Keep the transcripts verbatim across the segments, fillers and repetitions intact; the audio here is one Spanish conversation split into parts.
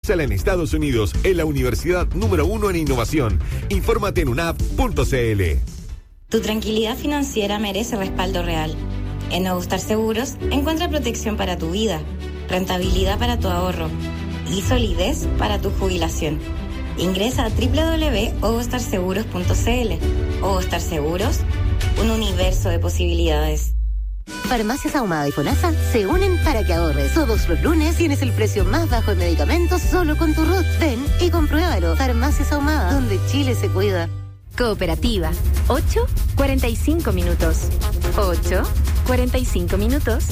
Úsala en Estados Unidos, en la universidad número uno en innovación. Infórmate en unap punto c l. Tu tranquilidad financiera merece respaldo real. En Ogostar Seguros encuentra protección para tu vida, rentabilidad para tu ahorro y solidez para tu jubilación. Ingresa a doble u doble u doble u punto ogostar seguros punto c l. Ogostar Seguros, un universo de posibilidades. Farmacias Ahumada y FONASA se unen para que ahorres. Todos los lunes tienes el precio más bajo en medicamentos solo con tu R U T. Ven y compruébalo. Farmacias Ahumada, donde Chile se cuida. Cooperativa. ocho, cuarenta y cinco minutos. ocho, cuarenta y cinco minutos.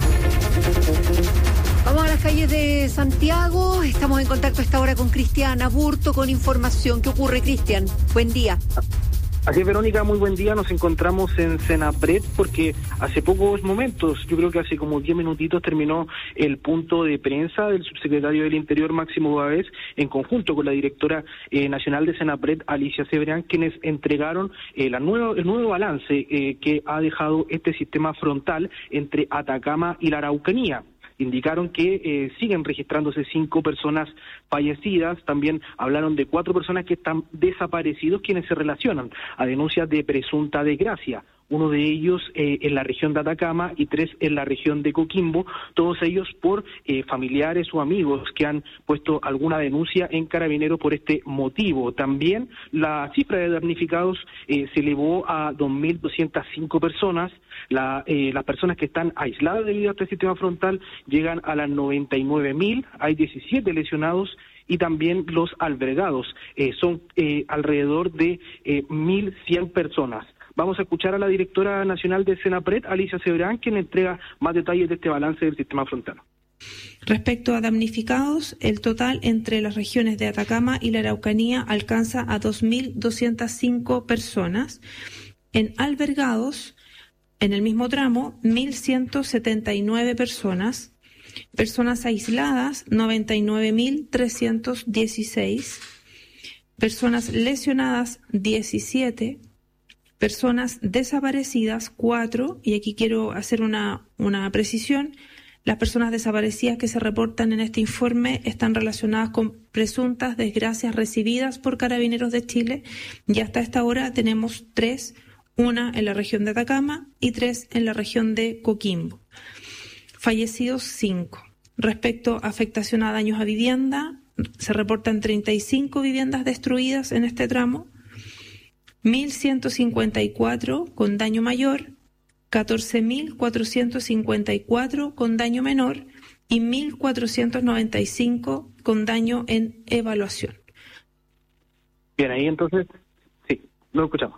Vamos a las calles de Santiago. Estamos en contacto a esta hora con Cristian Aburto con información. ¿Qué ocurre, Cristian? Buen día. Así es, Verónica, muy buen día. Nos encontramos en Senapred porque hace pocos momentos, yo creo que hace como diez minutitos, terminó el punto de prensa del subsecretario del Interior, Máximo Pavés, en conjunto con la directora eh, nacional de Senapred, Alicia Cebrián, quienes entregaron eh, la nuevo, el nuevo balance eh, que ha dejado este sistema frontal entre Atacama y la Araucanía. Indicaron que eh, siguen registrándose cinco personas fallecidas. También hablaron de cuatro personas que están desaparecidos, quienes se relacionan a denuncias de presunta desgracia. Uno de ellos eh, en la región de Atacama y tres en la región de Coquimbo, todos ellos por eh, familiares o amigos que han puesto alguna denuncia en Carabineros por este motivo. También la cifra de damnificados eh, se elevó a dos mil doscientas cinco personas. La, eh, las personas que están aisladas debido a este sistema frontal llegan a las noventa y nueve mil, hay diecisiete lesionados y también los albergados eh, son eh, alrededor de eh, mil cien personas. Vamos a escuchar a la directora nacional de Senapred, Alicia Cebrián, quien entrega más detalles de este balance del sistema frontal. Respecto a damnificados, el total entre las regiones de Atacama y la Araucanía alcanza a dos mil doscientas cinco personas. En albergados, en el mismo tramo, mil ciento setenta y nueve personas. Personas aisladas, noventa y nueve mil trescientos dieciséis. Personas lesionadas, diecisiete. Personas desaparecidas, cuatro, y aquí quiero hacer una, una precisión. Las personas desaparecidas que se reportan en este informe están relacionadas con presuntas desgracias recibidas por Carabineros de Chile, y hasta esta hora tenemos tres, una en la región de Atacama y tres en la región de Coquimbo. Fallecidos, cinco. Respecto a afectación a daños a vivienda, se reportan treinta y cinco viviendas destruidas en este tramo, mil ciento cincuenta y cuatro con daño mayor, catorce mil cuatrocientos cincuenta y cuatro con daño menor y mil cuatrocientos noventa y cinco con daño en evaluación. Bien, ahí entonces, sí, lo escuchamos.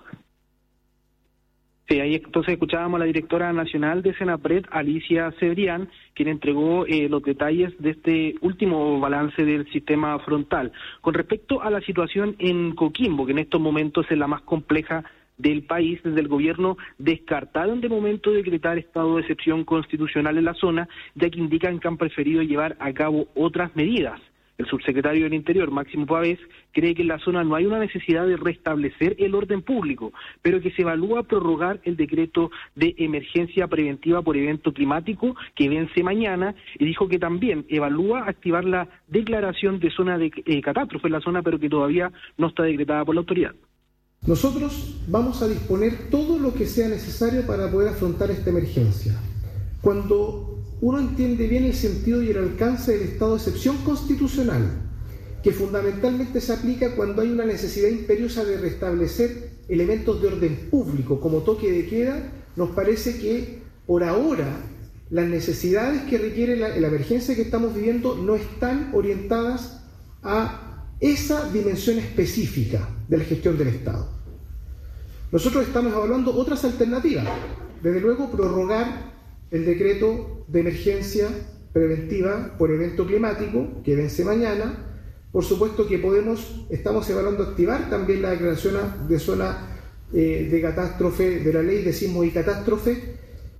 Sí, ahí entonces escuchábamos a la directora nacional de Senapred, Alicia Cebrián, quien entregó eh, los detalles de este último balance del sistema frontal. Con respecto a la situación en Coquimbo, que en estos momentos es la más compleja del país, desde el gobierno descartaron de momento decretar estado de excepción constitucional en la zona, ya que indican que han preferido llevar a cabo otras medidas. El subsecretario del Interior, Máximo Pavés, cree que en la zona no hay una necesidad de restablecer el orden público, pero que se evalúa prorrogar el decreto de emergencia preventiva por evento climático que vence mañana, y dijo que también evalúa activar la declaración de zona de eh, catástrofe en la zona, pero que todavía no está decretada por la autoridad. Nosotros vamos a disponer todo lo que sea necesario para poder afrontar esta emergencia. Cuando uno entiende bien el sentido y el alcance del estado de excepción constitucional, que fundamentalmente se aplica cuando hay una necesidad imperiosa de restablecer elementos de orden público, como toque de queda, nos parece que por ahora las necesidades que requiere la, la emergencia que estamos viviendo no están orientadas a esa dimensión específica de la gestión del Estado. Nosotros estamos evaluando otras alternativas, desde luego prorrogar el decreto de emergencia preventiva por evento climático que vence mañana. Por supuesto que podemos, estamos evaluando activar también la declaración de zona eh, de catástrofe, de la ley de sismos y catástrofe.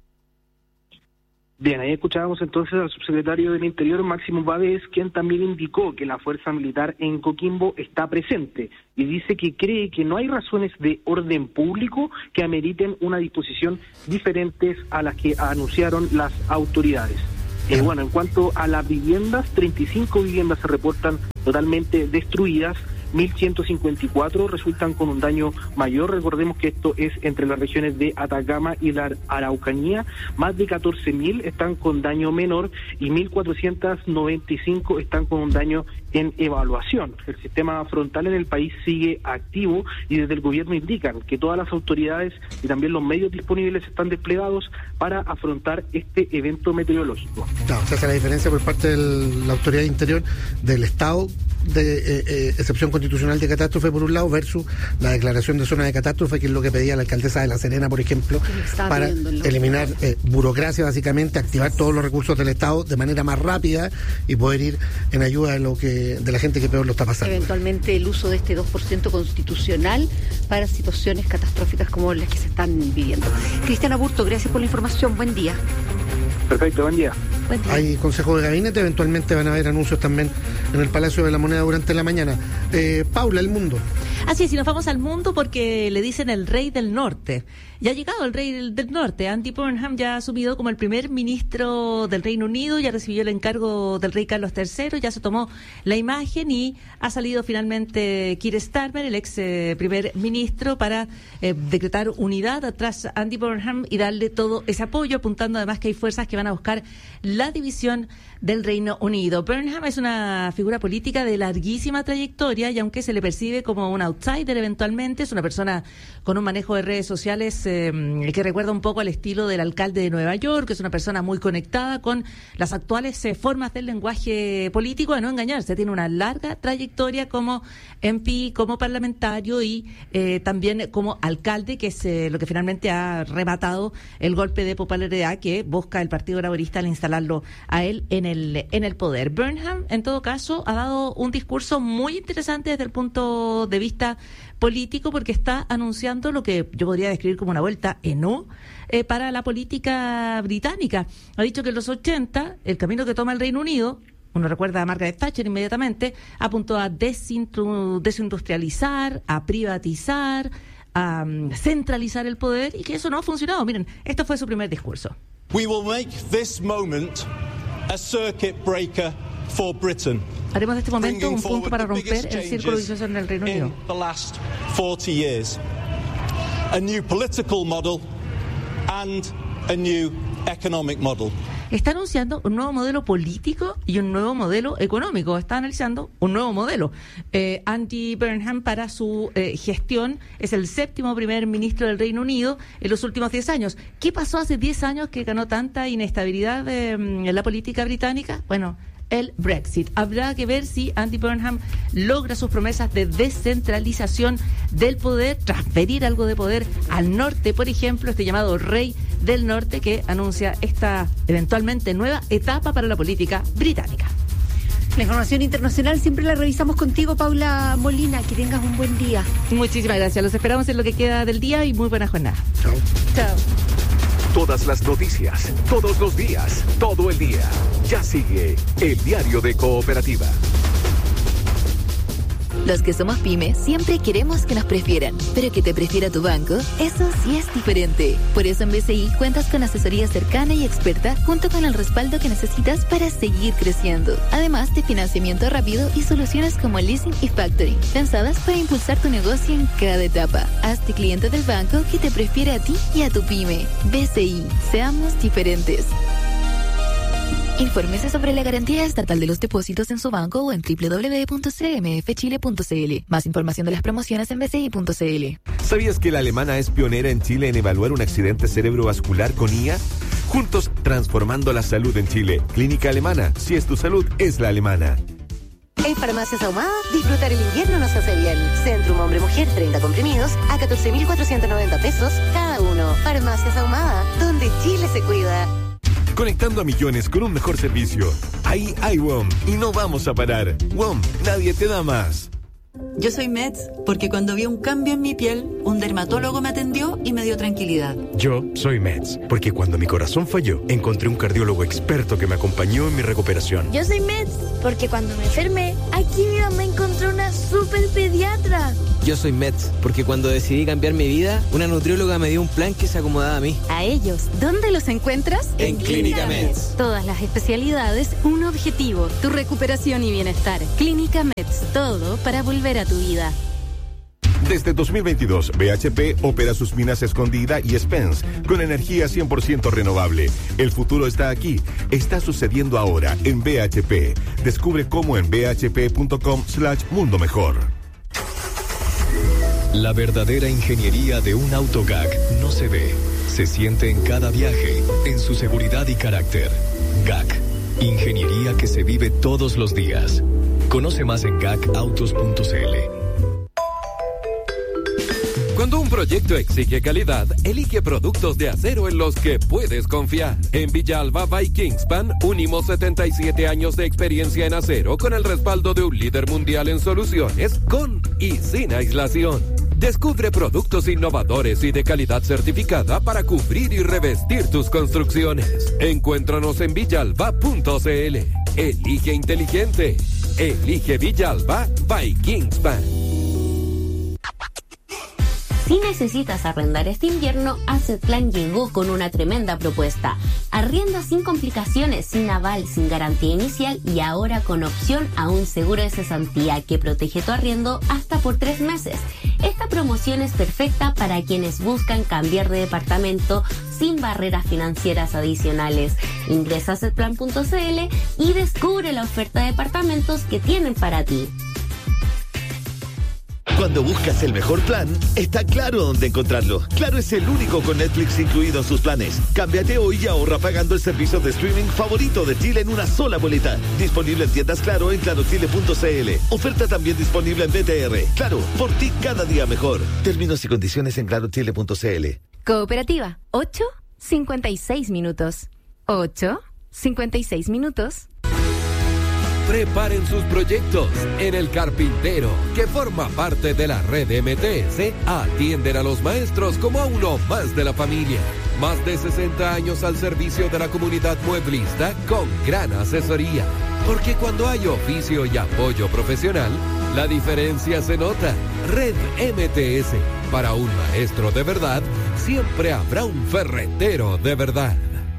Bien, ahí escuchábamos entonces al subsecretario del Interior, Máximo Pavés, quien también indicó que la fuerza militar en Coquimbo está presente y dice que cree que no hay razones de orden público que ameriten una disposición diferentes a las que anunciaron las autoridades. Eh, bueno, en cuanto a las viviendas, treinta y cinco viviendas se reportan totalmente destruidas. mil ciento cincuenta y cuatro resultan con un daño mayor. Recordemos que esto es entre las regiones de Atacama y la Araucanía. Más de catorce mil están con daño menor y mil cuatrocientos noventa y cinco están con un daño en evaluación. El sistema frontal en el país sigue activo y desde el gobierno indican que todas las autoridades y también los medios disponibles están desplegados para afrontar este evento meteorológico. No, se hace la diferencia por parte de la autoridad interior del Estado de eh, eh, excepción constitucional de catástrofe por un lado versus la declaración de zona de catástrofe, que es lo que pedía la alcaldesa de La Serena, por ejemplo, para eliminar eh, burocracia, básicamente activar todos los recursos del Estado de manera más rápida y poder ir en ayuda de lo que de la gente que peor lo está pasando. Eventualmente el uso de este dos por ciento constitucional para situaciones catastróficas como las que se están viviendo. Cristiana Burto, gracias por la información, buen día. Perfecto, buen día. Buen día. Hay consejo de gabinete, eventualmente van a haber anuncios también en el Palacio de la Moneda durante la mañana. Eh, Paula, El Mundo. Así es, y nos vamos al mundo porque le dicen el rey del norte. Ya ha llegado el rey del, del norte. Andy Burnham ya ha asumido como el primer ministro del Reino Unido, ya recibió el encargo del rey Carlos tercero, ya se tomó la imagen y ha salido finalmente Keir Starmer, el ex eh, primer ministro, para eh, decretar unidad tras Andy Burnham y darle todo ese apoyo, apuntando además que hay fuerzas que van a buscar la división del Reino Unido. Burnham es una figura política de larguísima trayectoria y aunque se le percibe como un outsider eventualmente, es una persona con un manejo de redes sociales eh, que recuerda un poco al estilo del alcalde de Nueva York, que es una persona muy conectada con las actuales eh, formas del lenguaje político, a no engañarse, tiene una larga trayectoria como M P, como parlamentario y eh, también como alcalde, que es eh, lo que finalmente ha rematado el golpe de popularidad que busca el Partido Laborista al instalarlo a él en el, en el poder. Burnham, en todo caso, ha dado un discurso muy interesante desde el punto de vista político, porque está anunciando lo que yo podría describir como una vuelta en U eh, para la política británica. Ha dicho que en los ochenta, el camino que toma el Reino Unido, uno recuerda a Margaret Thatcher inmediatamente, apuntó a desindu- desindustrializar, a privatizar, a um, centralizar el poder, y que eso no ha funcionado. Miren, esto fue su primer discurso. We will make this moment a circuit breaker for Britain. Haremos de este momento un punto para romper el círculo vicioso en el Reino Unido. In the last forty years. A new political model and a new economic model. Está anunciando un nuevo modelo político y un nuevo modelo económico. Está analizando un nuevo modelo. Eh, Andy Burnham, para su eh, gestión, es el séptimo primer ministro del Reino Unido en los últimos diez años. ¿Qué pasó hace diez años que ganó tanta inestabilidad eh, en la política británica? Bueno, el Brexit. Habrá que ver si Andy Burnham logra sus promesas de descentralización del poder, transferir algo de poder al norte, por ejemplo, este llamado Rey del Norte, que anuncia esta eventualmente nueva etapa para la política británica. La información internacional siempre la revisamos contigo, Paula Molina. Que tengas un buen día. Muchísimas gracias. Los esperamos en lo que queda del día y muy buena jornada. Chao. Chao. Todas las noticias, todos los días, todo el día. Ya sigue el Diario de Cooperativa. Los que somos pymes siempre queremos que nos prefieran, pero que te prefiera tu banco, eso sí es diferente. Por eso en B C I cuentas con asesoría cercana y experta junto con el respaldo que necesitas para seguir creciendo. Además de financiamiento rápido y soluciones como leasing y factoring, pensadas para impulsar tu negocio en cada etapa. Hazte cliente del banco que te prefiere a ti y a tu pyme. B C I, seamos diferentes. Infórmese sobre la garantía estatal de los depósitos en su banco o en doble u doble u doble u punto c m f chile punto c l. Más información de las promociones en b c i punto c l. ¿Sabías que la alemana es pionera en Chile en evaluar un accidente cerebrovascular con I A? Juntos, transformando la salud en Chile. Clínica Alemana. Si es tu salud, es la alemana. En Farmacias Ahumada, disfrutar el invierno nos hace bien. Centrum Hombre-Mujer, treinta comprimidos a catorce mil cuatrocientos noventa pesos cada uno. Farmacias Ahumada, donde Chile se cuida. Conectando a millones con un mejor servicio. Ahí hay W O M y no vamos a parar. W O M, nadie te da más. Yo soy Meds porque cuando vi un cambio en mi piel, un dermatólogo me atendió y me dio tranquilidad. Yo soy Meds porque cuando mi corazón falló, encontré un cardiólogo experto que me acompañó en mi recuperación. Yo soy Meds porque cuando me enfermé, aquí mi mamá encontró una super pediatra. Yo soy Mets, porque cuando decidí cambiar mi vida, una nutrióloga me dio un plan que se acomodaba a mí. A ellos, ¿dónde los encuentras? En Clínica Mets. Todas las especialidades, un objetivo, tu recuperación y bienestar. Clínica Mets, todo para volver a tu vida. Desde dos mil veintidós, B H P opera sus minas Escondida y Spence con energía cien por ciento renovable. El futuro está aquí. Está sucediendo ahora en B H P. Descubre cómo en bhp.com slash mundo mejor. La verdadera ingeniería de un auto G A C no se ve, se siente en cada viaje, en su seguridad y carácter. G A C, ingeniería que se vive todos los días. Conoce más en gacautos punto c l. Cuando un proyecto exige calidad, elige productos de acero en los que puedes confiar. En Villalba by Kingspan, unimos setenta y siete años de experiencia en acero con el respaldo de un líder mundial en soluciones con y sin aislación. Descubre productos innovadores y de calidad certificada para cubrir y revestir tus construcciones. Encuéntranos en villalba punto c l. Elige inteligente. Elige Villalba by Kingspan. Si necesitas arrendar este invierno, Asset Plan llegó con una tremenda propuesta. Arrienda sin complicaciones, sin aval, sin garantía inicial y ahora con opción a un seguro de cesantía que protege tu arriendo hasta por tres meses. Esta promoción es perfecta para quienes buscan cambiar de departamento sin barreras financieras adicionales. Ingresa a asset plan punto c l y descubre la oferta de departamentos que tienen para ti. Cuando buscas el mejor plan, está Claro dónde encontrarlo. Claro es el único con Netflix incluido en sus planes. Cámbiate hoy y ahorra pagando el servicio de streaming favorito de Chile en una sola boleta. Disponible en tiendas Claro en claro chile punto c l. Oferta también disponible en B T R. Claro, por ti cada día mejor. Términos y condiciones en claro chile punto c l. Cooperativa, ocho cincuenta y seis minutos. ocho cincuenta y seis minutos. Preparen sus proyectos. En El Carpintero, que forma parte de la red M T S, atienden a los maestros como a uno más de la familia. Más de sesenta años al servicio de la comunidad mueblista con gran asesoría. Porque cuando hay oficio y apoyo profesional, la diferencia se nota. Red M T S. Para un maestro de verdad, siempre habrá un ferretero de verdad.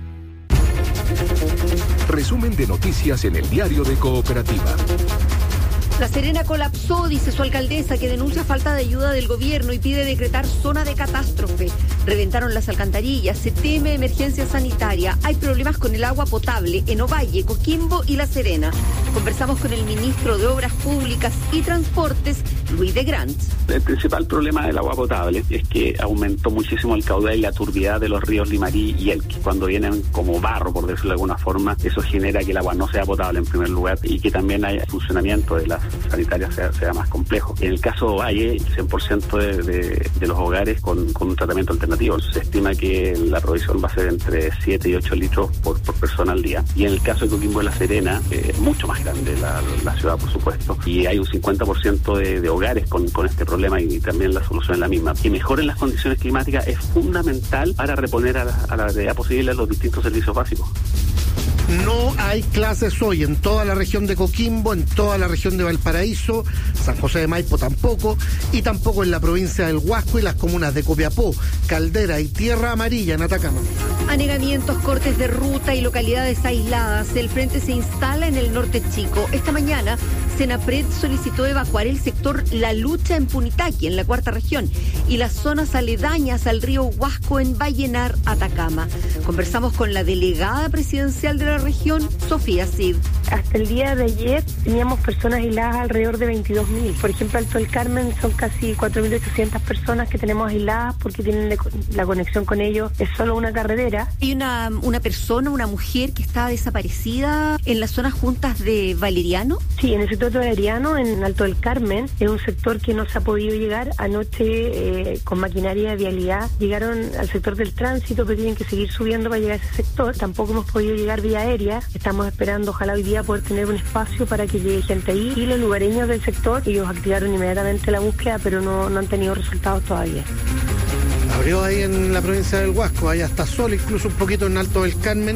Resumen de noticias en el diario de Cooperativa. La Serena colapsó, dice su alcaldesa, que denuncia falta de ayuda del gobierno y pide decretar zona de catástrofe. Reventaron las alcantarillas, se teme emergencia sanitaria. Hay problemas con el agua potable en Ovalle, Coquimbo y La Serena. Conversamos con el ministro de Obras Públicas y Transportes, Luis de Grant. El principal problema del agua potable es que aumentó muchísimo el caudal y la turbidez de los ríos Limarí y Elqui. Cuando vienen como barro, por decirlo de alguna forma, eso genera que el agua no sea potable en primer lugar y que también haya funcionamiento de las sanitarias sea, sea más complejo. En el caso de Ovalle, el cien por ciento de, de, de los hogares con, con un tratamiento alternativo. Se estima que la provisión va a ser entre siete y ocho litros por, por persona al día. Y en el caso de Coquimbo de La Serena, es eh, mucho más grande la, la ciudad, por supuesto. Y hay un cincuenta por ciento de, de hogares con, con este problema y también la solución es la misma. Que mejoren las condiciones climáticas es fundamental para reponer a la, a la brevedad posible los distintos servicios básicos. No hay clases hoy en toda la región de Coquimbo, en toda la región de Valparaíso, San José de Maipo tampoco, y tampoco en la provincia del Huasco y las comunas de Copiapó, Caldera y Tierra Amarilla en Atacama. Anegamientos, cortes de ruta y localidades aisladas. El frente se instala en el norte chico. Esta mañana, Senapred solicitó evacuar el sector La Lucha en Punitaqui, en la cuarta región, y las zonas aledañas al río Huasco en Vallenar, Atacama. Conversamos con la delegada presidencial de la región, Sofía Cid. Hasta el día de ayer teníamos personas aisladas alrededor de veintidós mil. Por ejemplo, Alto del Carmen son casi cuatro mil ochocientas personas que tenemos aisladas porque tienen de, la conexión con ellos es solo una carretera. Hay una, una persona, una mujer que está desaparecida en las zonas juntas de Valeriano. Sí, en el sector de Valeriano, en Alto del Carmen, es un sector que no se ha podido llegar. Anoche, eh, con maquinaria de vialidad, llegaron al sector del tránsito, pero tienen que seguir subiendo para llegar a ese sector. Tampoco hemos podido llegar vía aérea. Estamos esperando, ojalá hoy día, poder tener un espacio para que llegue gente ahí. Y los lugareños del sector, ellos activaron inmediatamente la búsqueda, pero no, no han tenido resultados todavía. Abrió ahí en la provincia del Huasco, hay hasta sol, incluso un poquito en Alto del Carmen,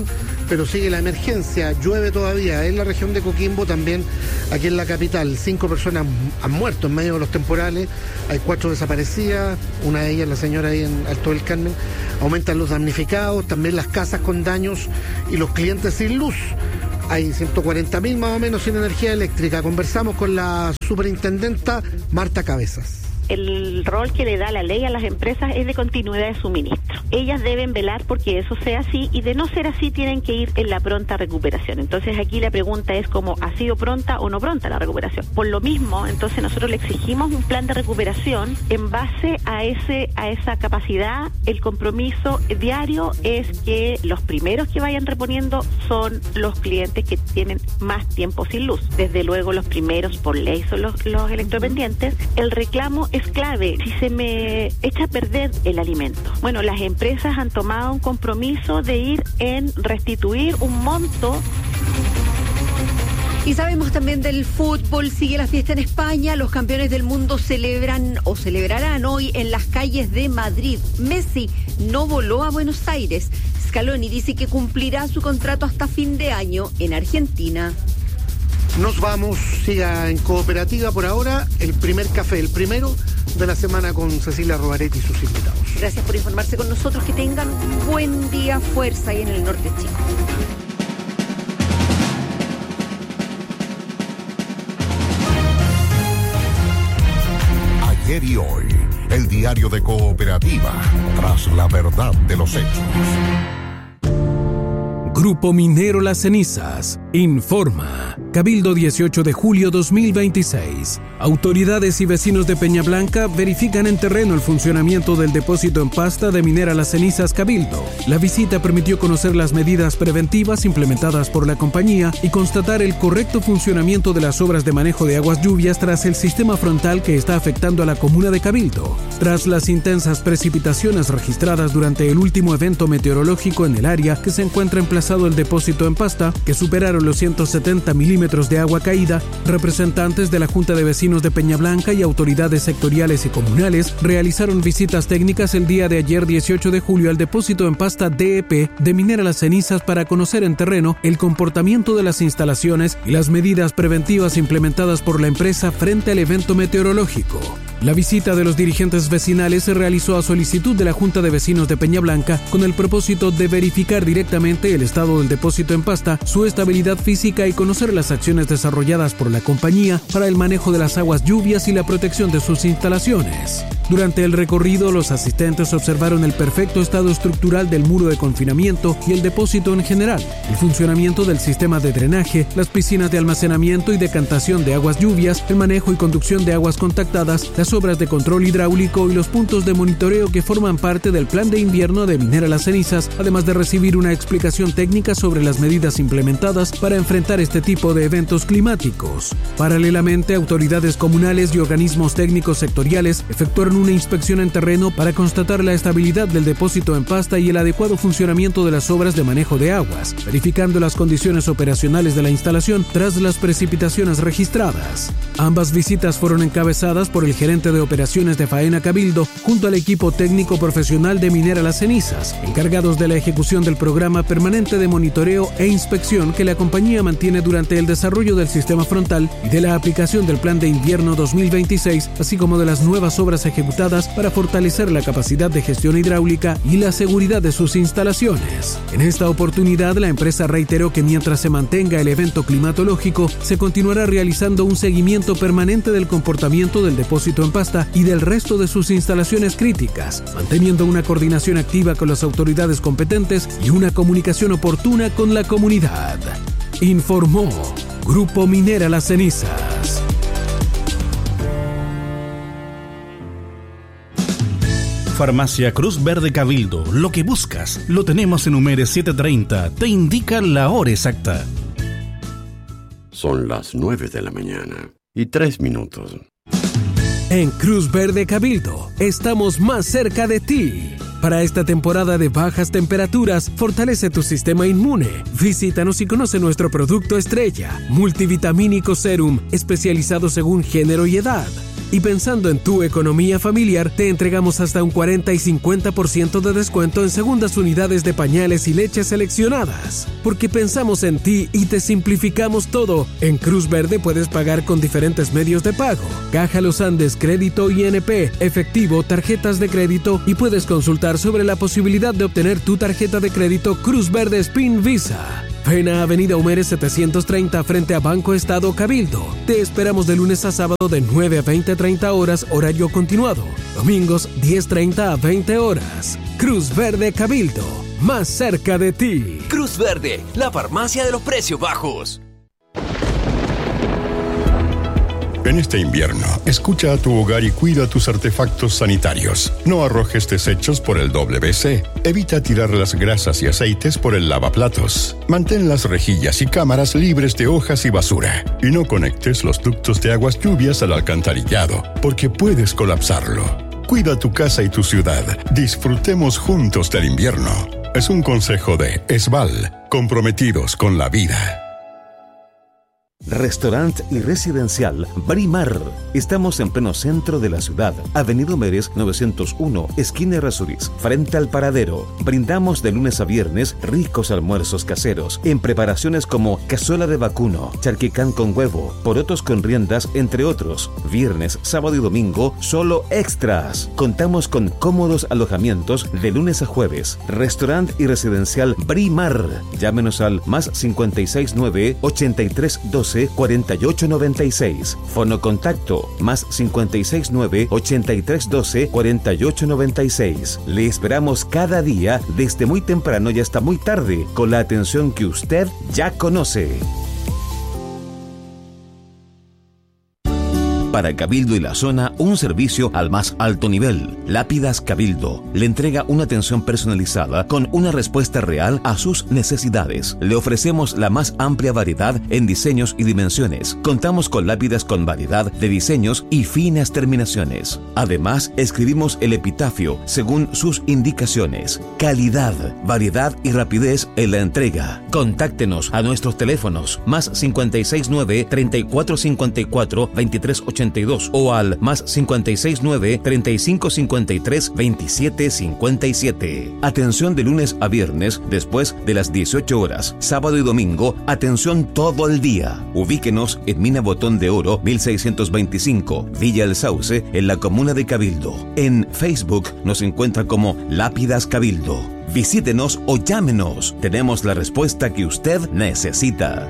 pero sigue la emergencia. Llueve todavía en la región de Coquimbo, también aquí en la capital. Cinco personas han muerto en medio de los temporales. Hay cuatro desaparecidas, una de ellas la señora ahí en Alto del Carmen. Aumentan los damnificados, también las casas con daños y los clientes sin luz. Hay ciento cuarenta mil más o menos sin energía eléctrica. Conversamos con la superintendenta Marta Cabezas. El rol que le da la ley a las empresas es de continuidad de suministro. Ellas deben velar porque eso sea así, y de no ser así tienen que ir en la pronta recuperación. Entonces aquí la pregunta es como, ¿ha sido pronta o no pronta la recuperación? Por lo mismo, entonces nosotros le exigimos un plan de recuperación en base a ese a esa capacidad. El compromiso diario es que los primeros que vayan reponiendo son los clientes que tienen más tiempo sin luz. Desde luego los primeros por ley son los, los electrodependientes. El reclamo es clave. Si se me echa a perder el alimento, bueno, las empresas han tomado un compromiso de ir en restituir un monto. Y sabemos también del fútbol, sigue la fiesta en España, los campeones del mundo celebran o celebrarán hoy en las calles de Madrid. Messi no voló a Buenos Aires. Scaloni dice que cumplirá su contrato hasta fin de año en Argentina. Nos vamos, siga en Cooperativa por ahora, el primer café, el primero de la semana con Cecilia Robaretti y sus invitados. Gracias por informarse con nosotros, que tengan un buen día, fuerza ahí en el norte chico. Ayer y hoy, el diario de Cooperativa, tras la verdad de los hechos. Grupo Minero Las Cenizas informa. Cabildo dieciocho de julio dos mil veintiséis. Autoridades y vecinos de Peña Blanca verifican en terreno el funcionamiento del depósito en pasta de Minera Las Cenizas Cabildo. La visita permitió conocer las medidas preventivas implementadas por la compañía y constatar el correcto funcionamiento de las obras de manejo de aguas lluvias tras el sistema frontal que está afectando a la comuna de Cabildo. Tras las intensas precipitaciones registradas durante el último evento meteorológico en el área que se encuentra emplazado el depósito en pasta, que superaron los ciento setenta milímetros de agua caída, representantes de la Junta de Vecinos de Peña Blanca y autoridades sectoriales y comunales realizaron visitas técnicas el día de ayer dieciocho de julio al depósito en pasta D E P de Minera Las Cenizas para conocer en terreno el comportamiento de las instalaciones y las medidas preventivas implementadas por la empresa frente al evento meteorológico. La visita de los dirigentes vecinales se realizó a solicitud de la Junta de Vecinos de Peña Blanca con el propósito de verificar directamente el estado del depósito en pasta, su estabilidad física y conocer las acciones desarrolladas por la compañía para el manejo de las aguas lluvias y la protección de sus instalaciones. Durante el recorrido, los asistentes observaron el perfecto estado estructural del muro de confinamiento y el depósito en general, el funcionamiento del sistema de drenaje, las piscinas de almacenamiento y decantación de aguas lluvias, el manejo y conducción de aguas contactadas, las obras de control hidráulico y los puntos de monitoreo que forman parte del plan de invierno de Minera Las Cenizas, además de recibir una explicación técnica sobre las medidas implementadas para enfrentar este tipo de eventos climáticos. Paralelamente, autoridades comunales y organismos técnicos sectoriales efectuaron una inspección en terreno para constatar la estabilidad del depósito en pasta y el adecuado funcionamiento de las obras de manejo de aguas, verificando las condiciones operacionales de la instalación tras las precipitaciones registradas. Ambas visitas fueron encabezadas por el gerente de operaciones de Faena Cabildo junto al equipo técnico profesional de Minera Las Cenizas, encargados de la ejecución del programa permanente de monitoreo e inspección que la compañía mantiene durante el desarrollo del sistema frontal y de la aplicación del plan de invierno dos mil veintiséis, así como de las nuevas obras ejecutadas para fortalecer la capacidad de gestión hidráulica y la seguridad de sus instalaciones. En esta oportunidad, la empresa reiteró que mientras se mantenga el evento climatológico, se continuará realizando un seguimiento permanente del comportamiento del depósito en pasta y del resto de sus instalaciones críticas, manteniendo una coordinación activa con las autoridades competentes y una comunicación oportuna con la comunidad. Informó Grupo Minera Las Cenizas. Farmacia Cruz Verde Cabildo. Lo que buscas lo tenemos en Humeres setecientos treinta. Te indica la hora exacta. Son las nueve de la mañana y tres minutos. En Cruz Verde Cabildo estamos más cerca de ti. Para esta temporada de bajas temperaturas, fortalece tu sistema inmune. Visítanos y conoce nuestro producto estrella, Multivitamínico Serum, especializado según género y edad. Y pensando en tu economía familiar, te entregamos hasta un cuarenta y cincuenta por ciento de descuento en segundas unidades de pañales y leches seleccionadas. Porque pensamos en ti y te simplificamos todo. En Cruz Verde puedes pagar con diferentes medios de pago. Caja Los Andes, crédito I N P, efectivo, tarjetas de crédito y puedes consultar sobre la posibilidad de obtener tu tarjeta de crédito Cruz Verde Spin Visa. Ven a Avenida Humeres setecientos treinta frente a Banco Estado Cabildo. Te esperamos de lunes a sábado de nueve a veinte treinta horas, horario continuado. Domingos diez treinta a veinte horas. Cruz Verde Cabildo, más cerca de ti. Cruz Verde, la farmacia de los precios bajos. En este invierno, escucha a tu hogar y cuida tus artefactos sanitarios. No arrojes desechos por el W C. Evita tirar las grasas y aceites por el lavaplatos. Mantén las rejillas y cámaras libres de hojas y basura. Y no conectes los ductos de aguas lluvias al alcantarillado, porque puedes colapsarlo. Cuida tu casa y tu ciudad. Disfrutemos juntos del invierno. Es un consejo de Esval, comprometidos con la vida. Restaurant y residencial Brimar. Estamos en pleno centro de la ciudad. Avenida Humeres novecientos uno, esquina Errázuriz, frente al paradero. Brindamos de lunes a viernes ricos almuerzos caseros en preparaciones como cazuela de vacuno, charquicán con huevo, porotos con riendas, entre otros. Viernes, sábado y domingo, solo extras. Contamos con cómodos alojamientos de lunes a jueves. Restaurant y residencial Brimar. Llámenos al más cincuenta y seis nueve, ochenta y tres doce, cuarenta y ocho noventa y seis. Fono contacto más cincuenta y seis nueve, ochenta y tres doce, cuarenta y ocho noventa y seis. Le esperamos cada día desde muy temprano y hasta muy tarde con la atención que usted ya conoce. Para Cabildo y la zona, un servicio al más alto nivel. Lápidas Cabildo le entrega una atención personalizada con una respuesta real a sus necesidades. Le ofrecemos la más amplia variedad en diseños y dimensiones. Contamos con lápidas con variedad de diseños y finas terminaciones. Además, escribimos el epitafio según sus indicaciones. Calidad, variedad y rapidez en la entrega. Contáctenos a nuestros teléfonos más cincuenta y seis nueve, treinta y cuatro cincuenta y cuatro, veintitrés ochenta y dos o al más cincuenta y seis nueve, treinta y cinco cincuenta y tres, veintisiete cincuenta y siete. Atención de lunes a viernes después de las dieciocho horas. Sábado y domingo, atención todo el día. Ubíquenos en Mina Botón de Oro mil seiscientos veinticinco, Villa El Sauce, en la comuna de Cabildo. En Facebook nos encuentra como Lápidas Cabildo. Visítenos o llámenos. Tenemos la respuesta que usted necesita.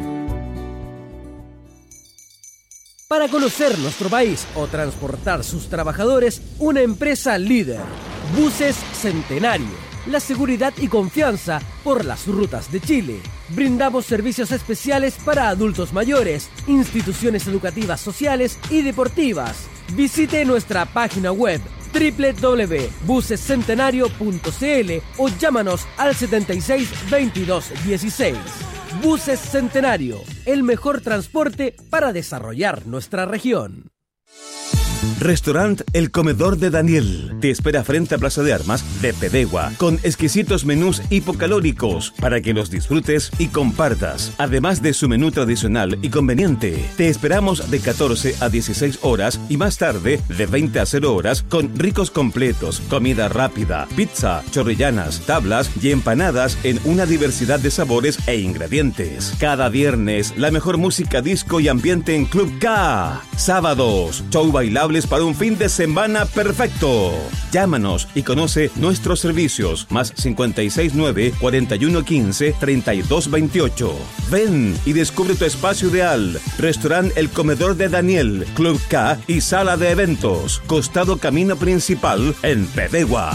Para conocer nuestro país o transportar sus trabajadores, una empresa líder. Buses Centenario. La seguridad y confianza por las rutas de Chile. Brindamos servicios especiales para adultos mayores, instituciones educativas sociales y deportivas. Visite nuestra página web doble u doble u doble u punto buses centenario punto c l o llámanos al setenta y seis, veintidós dieciséis. Buses Centenario, el mejor transporte para desarrollar nuestra región. Restaurant El Comedor de Daniel te espera frente a Plaza de Armas de Pedegua con exquisitos menús hipocalóricos para que los disfrutes y compartas. Además de su menú tradicional y conveniente, te esperamos de catorce a dieciséis horas y más tarde de veinte a cero horas con ricos completos, comida rápida, pizza, chorrillanas, tablas y empanadas en una diversidad de sabores e ingredientes. Cada viernes, la mejor música disco y ambiente en Club K. Sábados, show bailable para un fin de semana perfecto. Llámanos y conoce nuestros servicios. Más cincuenta y seis nueve, cuarenta y uno quince, treinta y dos veintiocho. Ven y descubre tu espacio ideal. Restaurant El Comedor de Daniel, Club K y sala de eventos. Costado Camino Principal en Pedegua.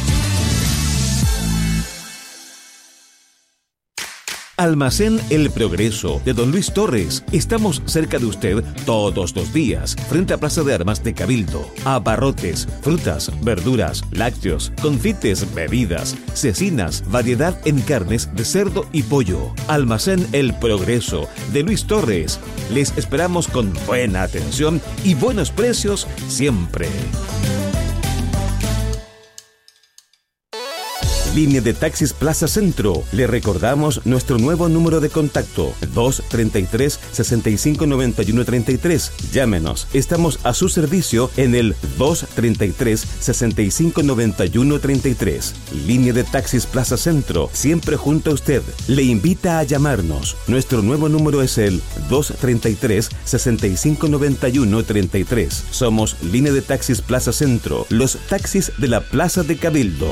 Almacén El Progreso de Don Luis Torres. Estamos cerca de usted todos los días, frente a Plaza de Armas de Cabildo. Abarrotes, frutas, verduras, lácteos, confites, bebidas, cecinas, variedad en carnes de cerdo y pollo. Almacén El Progreso de Luis Torres. Les esperamos con buena atención y buenos precios siempre. Línea de Taxis Plaza Centro. Le recordamos nuestro nuevo número de contacto, dos treinta y tres, sesenta y cinco, noventa y uno treinta y tres. Llámenos. Estamos a su servicio en el dos treinta y tres, sesenta y cinco, noventa y uno treinta y tres. Línea de Taxis Plaza Centro, siempre junto a usted. Le invita a llamarnos. Nuestro nuevo número es el dos treinta y tres, sesenta y cinco, noventa y uno treinta y tres. Somos Línea de Taxis Plaza Centro, los taxis de la Plaza de Cabildo.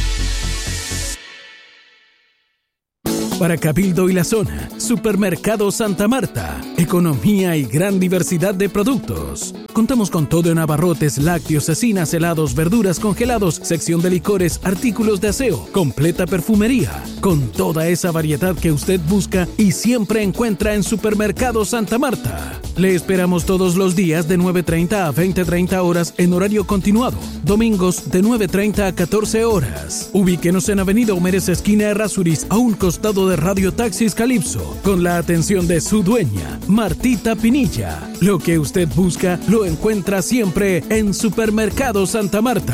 Para Cabildo y la zona, Supermercado Santa Marta. Economía y gran diversidad de productos. Contamos con todo en abarrotes, lácteos, cecinas, helados, verduras, congelados, sección de licores, artículos de aseo, completa perfumería. Con toda esa variedad que usted busca y siempre encuentra en Supermercado Santa Marta. Le esperamos todos los días de nueve treinta a veinte treinta horas en horario continuado. Domingos de nueve treinta a catorce horas. Ubíquenos en Avenida Homeres, esquina Errázuriz, a un costado de Radio Taxis Calipso, con la atención de su dueña, Martita Pinilla. Lo que usted busca lo encuentra siempre en Supermercado Santa Marta.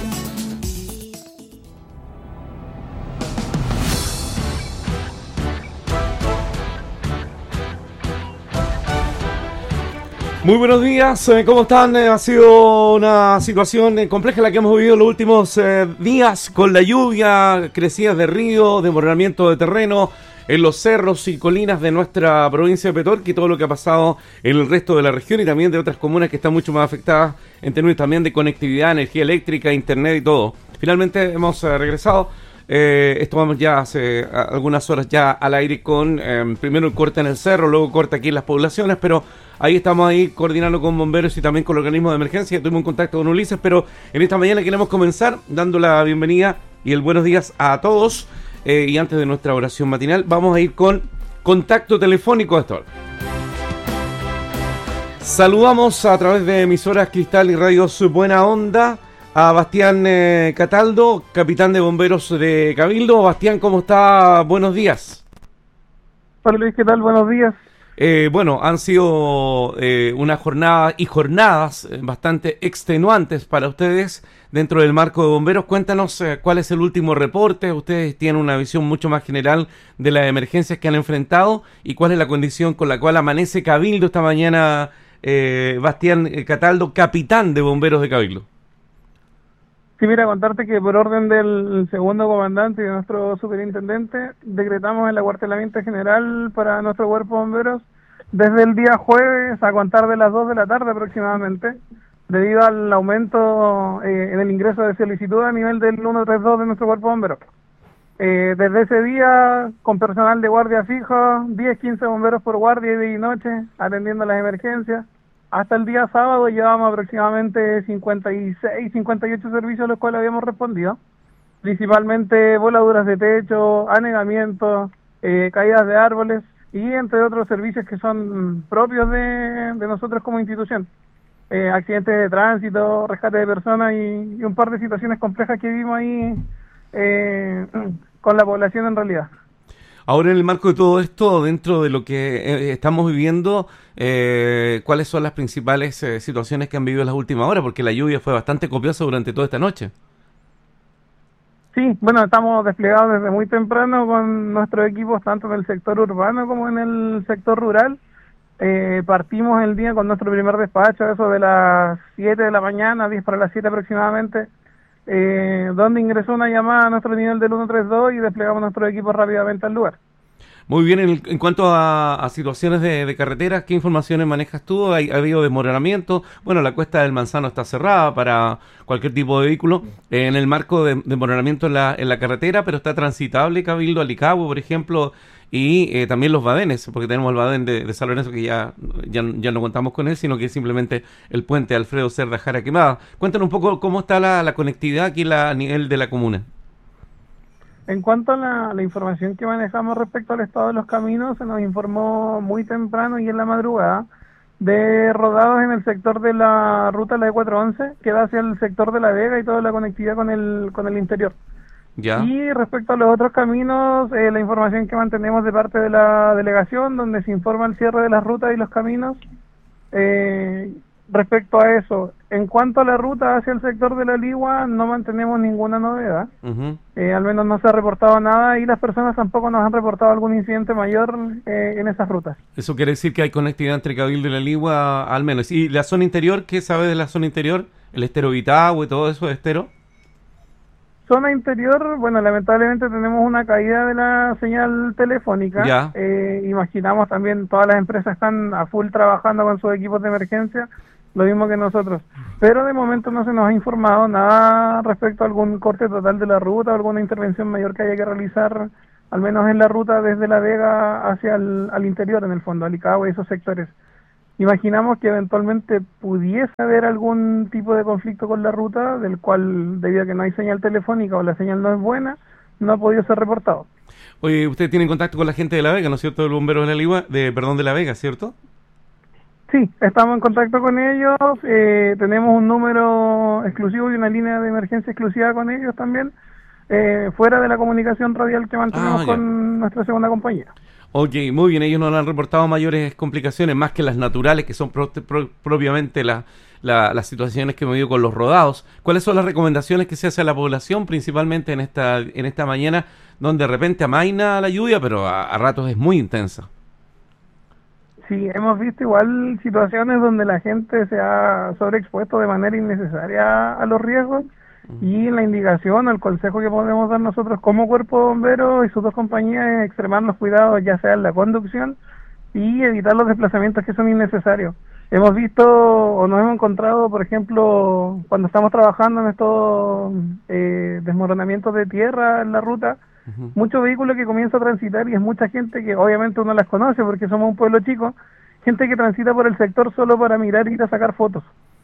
Muy buenos días, ¿cómo están? Ha sido una situación compleja la que hemos vivido los últimos eh, días, con la lluvia, crecidas de río, desmoronamiento de terreno en los cerros y colinas de nuestra provincia de Petorca y todo lo que ha pasado en el resto de la región y también de otras comunas que están mucho más afectadas en términos también de conectividad, energía eléctrica, internet y todo. Finalmente hemos eh, regresado. Eh, esto vamos ya hace algunas horas ya al aire con eh, primero el corte en el cerro, luego corte aquí en las poblaciones, pero ahí estamos ahí coordinando con bomberos y también con el organismo de emergencia. Tuvimos un contacto con Ulises, pero en esta mañana queremos comenzar dando la bienvenida y el buenos días a todos. Eh, y antes de nuestra oración matinal vamos a ir con contacto telefónico a esta hora. Saludamos a través de emisoras Cristal y Radios Buena Onda a Bastián eh, Cataldo, capitán de bomberos de Cabildo. Bastián, ¿cómo está? Buenos días. Hola Luis, ¿qué tal? Buenos días. Eh, bueno, han sido eh, una jornada y jornadas eh, bastante extenuantes para ustedes dentro del marco de bomberos. Cuéntanos eh, cuál es el último reporte. Ustedes tienen una visión mucho más general de las emergencias que han enfrentado y cuál es la condición con la cual amanece Cabildo esta mañana. eh, Bastián Cataldo, capitán de bomberos de Cabildo. Sí, mira, contarte que por orden del segundo comandante y de nuestro superintendente, decretamos el acuartelamiento general para nuestro cuerpo de bomberos desde el día jueves a contar de las dos de la tarde aproximadamente, debido al aumento eh, en el ingreso de solicitud a nivel del ciento treinta y dos de nuestro cuerpo de bomberos. Eh, desde ese día, con personal de guardia fijo, diez, quince bomberos por guardia día y noche, atendiendo las emergencias. Hasta el día sábado llevamos aproximadamente cincuenta y seis, cincuenta y ocho servicios a los cuales habíamos respondido, principalmente voladuras de techo, anegamientos, eh, caídas de árboles y entre otros servicios que son propios de, de nosotros como institución. Eh, accidentes de tránsito, rescate de personas y, y un par de situaciones complejas que vimos ahí eh, con la población en realidad. Ahora, en el marco de todo esto, dentro de lo que eh, estamos viviendo, eh, ¿cuáles son las principales eh, situaciones que han vivido en las últimas horas? Porque la lluvia fue bastante copiosa durante toda esta noche. Sí, bueno, estamos desplegados desde muy temprano con nuestros equipos, tanto en el sector urbano como en el sector rural. Eh, partimos el día con nuestro primer despacho, eso de las siete de la mañana, diez para las siete aproximadamente, Eh, donde ingresó una llamada a nuestro nivel del ciento treinta y dos y desplegamos nuestro equipo rápidamente al lugar. Muy bien, en, en cuanto a, a situaciones de, de carreteras, ¿qué informaciones manejas tú? ¿Ha, ha habido desmoronamiento? Bueno, la cuesta del Manzano está cerrada para cualquier tipo de vehículo eh, en el marco de desmoronamiento en la, en la carretera, pero está transitable Cabildo Alicagüe, por ejemplo, y eh, también los badenes, porque tenemos el badén de, de San Lorenzo que ya, ya, ya no contamos con él, sino que es simplemente el puente Alfredo Cerda Jara Quemada. Cuéntanos un poco cómo está la, la conectividad aquí la, a nivel de la comuna. En cuanto a la, la información que manejamos respecto al estado de los caminos, se nos informó muy temprano y en la madrugada de rodados en el sector de la ruta la E cuatrocientos once, que va hacia el sector de La Vega y toda la conectividad con el, con el interior. Ya. Y respecto a los otros caminos, eh, la información que mantenemos de parte de la delegación, donde se informa el cierre de las rutas y los caminos. Eh, respecto a eso, En cuanto a la ruta hacia el sector de la Ligua, no mantenemos ninguna novedad. Uh-huh. Eh, al menos no se ha reportado nada y las personas tampoco nos han reportado algún incidente mayor eh, en esas rutas. Eso quiere decir que hay conectividad entre Cabildo y la Ligua, al menos. ¿Y la zona interior? ¿Qué sabe de la zona interior? ¿El estero Vitagüe y todo eso de estero? Zona interior, bueno, lamentablemente tenemos una caída de la señal telefónica. Ya. Eh, imaginamos también todas las empresas están a full trabajando con sus equipos de emergencia, lo mismo que nosotros. Pero de momento no se nos ha informado nada respecto a algún corte total de la ruta o alguna intervención mayor que haya que realizar, al menos en la ruta desde La Vega hacia el al interior, en el fondo, Alicagüe y esos sectores. Imaginamos que eventualmente pudiese haber algún tipo de conflicto con la ruta, del cual, debido a que no hay señal telefónica o la señal no es buena, no ha podido ser reportado. Oye, usted tiene contacto con la gente de La Vega, ¿no es cierto? De los bomberos de la Ligua, de, perdón, de La Vega, ¿cierto? Sí, estamos en contacto con ellos, eh, tenemos un número exclusivo y una línea de emergencia exclusiva con ellos también, eh, fuera de la comunicación radial que mantenemos Ah, con nuestra segunda compañía. Ok, muy bien, ellos no le han reportado mayores complicaciones, más que las naturales, que son pro, pro, propiamente la, la, las situaciones que hemos vivido con los rodados. ¿Cuáles son las recomendaciones que se hace a la población, principalmente en esta en esta mañana, donde de repente amaina la lluvia, pero a, a ratos es muy intensa? Sí, hemos visto igual situaciones donde la gente se ha sobreexpuesto de manera innecesaria a los riesgos, y la indicación o el consejo que podemos dar nosotros como cuerpo de bomberos y sus dos compañías es extremar los cuidados, ya sea en la conducción y evitar los desplazamientos que son innecesarios. Hemos visto o nos hemos encontrado, por ejemplo, cuando estamos trabajando en estos eh, desmoronamientos de tierra en la ruta, uh-huh. muchos vehículos que comienzan a transitar y es mucha gente que obviamente uno las conoce porque somos un pueblo chico, gente que transita por el sector solo para mirar y ir a sacar fotos.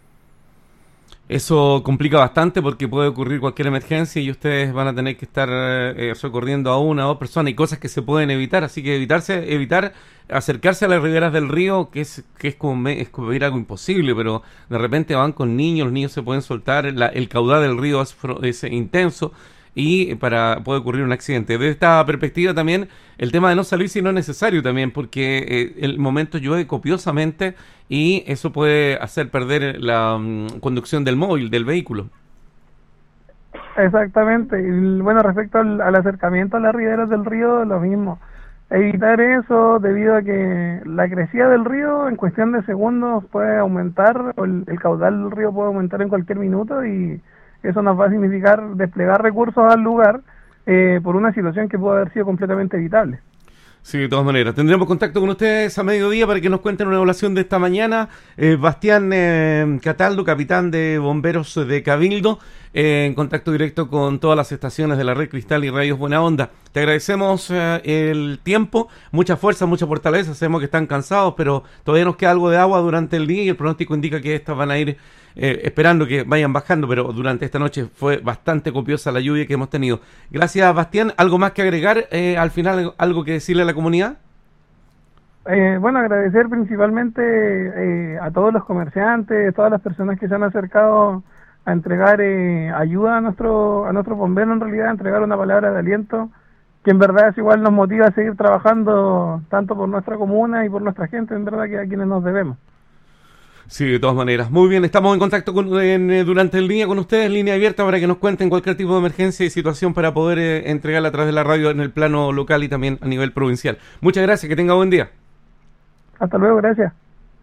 Eso complica bastante porque puede ocurrir cualquier emergencia y ustedes van a tener que estar eh, socorriendo a una o dos personas y cosas que se pueden evitar, así que evitarse, evitar acercarse a las riberas del río, que es que es como, es como ir algo imposible, pero de repente van con niños, los niños se pueden soltar, la, el caudal del río es, es intenso y para puede ocurrir un accidente. Desde esta perspectiva también el tema de no salir si no es necesario también, porque eh, el momento llueve copiosamente y eso puede hacer perder la um, conducción del móvil, del vehículo. Exactamente. Y bueno, respecto al, al acercamiento a las riberas del río, lo mismo. Evitar eso debido a que la crecida del río en cuestión de segundos puede aumentar, o el, el caudal del río puede aumentar en cualquier minuto y eso nos va a significar desplegar recursos al lugar eh, por una situación que puede haber sido completamente evitable. Sí, de todas maneras. Tendremos contacto con ustedes a mediodía para que nos cuenten una evaluación de esta mañana. Eh, Bastián eh, Cataldo, capitán de bomberos de Cabildo, eh, en contacto directo con todas las estaciones de la Red Cristal y Radios Buena Onda. Te agradecemos eh, el tiempo, mucha fuerza, mucha fortaleza. Sabemos que están cansados, pero todavía nos queda algo de agua durante el día y el pronóstico indica que estas van a ir Eh, esperando que vayan bajando, pero durante esta noche fue bastante copiosa la lluvia que hemos tenido. Gracias, Bastián. ¿Algo más que agregar? Eh, al final, ¿algo que decirle a la comunidad? Eh, bueno, agradecer principalmente eh, a todos los comerciantes, todas las personas que se han acercado a entregar eh, ayuda a nuestro a nuestros bomberos, en realidad, a entregar una palabra de aliento, que en verdad es igual nos motiva a seguir trabajando tanto por nuestra comuna y por nuestra gente, en verdad que a quienes nos debemos. Sí, de todas maneras. Muy bien, estamos en contacto con, en, eh, durante el día con ustedes, línea abierta para que nos cuenten cualquier tipo de emergencia y situación para poder eh, entregarla a través de la radio en el plano local y también a nivel provincial. Muchas gracias, que tenga buen día. Hasta luego, gracias.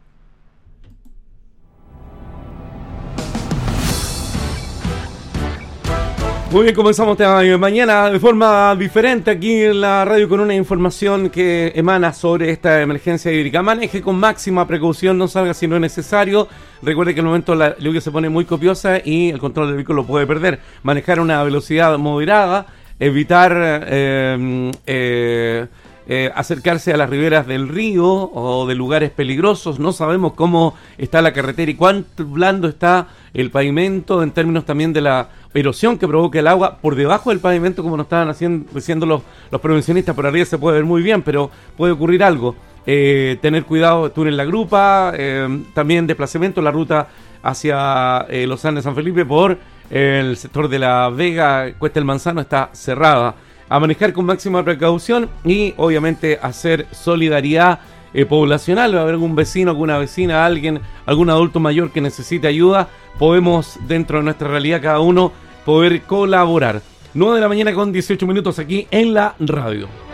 Muy bien, comenzamos mañana de forma diferente aquí en la radio con una información que emana sobre esta emergencia hídrica. Maneje con máxima precaución, no salga si no es necesario. Recuerde que en el momento la lluvia se pone muy copiosa y el control del vehículo lo puede perder. Manejar a una velocidad moderada, evitar eh, eh, eh, acercarse a las riberas del río o de lugares peligrosos. No sabemos cómo está la carretera y cuánto blando está el pavimento en términos también de la erosión que provoca el agua por debajo del pavimento, como nos estaban haciendo, diciendo los, los prevencionistas. Por arriba se puede ver muy bien, pero puede ocurrir algo. Eh, tener cuidado, túnel La Grupa, eh, también desplazamiento, la ruta hacia eh, Los Andes San Felipe por eh, el sector de La Vega, Cuesta del Manzano está cerrada. A manejar con máxima precaución y obviamente hacer solidaridad eh, poblacional, va a haber algún vecino, alguna vecina, alguien, algún adulto mayor que necesite ayuda, podemos dentro de nuestra realidad cada uno poder colaborar. nueve de la mañana con dieciocho minutos aquí en la radio.